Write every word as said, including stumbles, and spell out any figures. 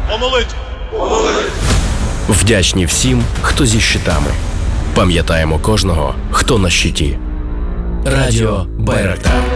Помолить! Вдячні всім, хто зі щитами. Пам'ятаємо кожного, хто на щиті. Радіо Байрактар.